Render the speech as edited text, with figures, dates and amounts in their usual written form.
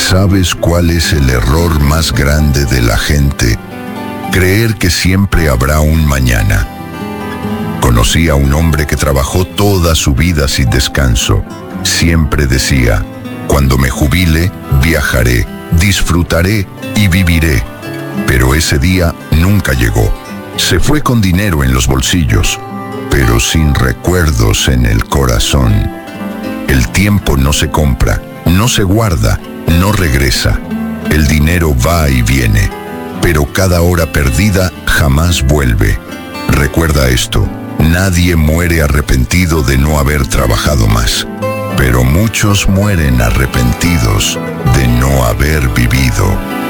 ¿Sabes cuál es el error más grande de la gente? Creer que siempre habrá un mañana. Conocí a un hombre que trabajó toda su vida sin descanso. Siempre decía, cuando me jubile, viajaré, disfrutaré y viviré. Pero ese día nunca llegó. Se fue con dinero en los bolsillos, pero sin recuerdos en el corazón. El tiempo no se compra, no se guarda, no regresa. El dinero va y viene, pero cada hora perdida jamás vuelve. Recuerda esto, nadie muere arrepentido de no haber trabajado más, pero muchos mueren arrepentidos de no haber vivido.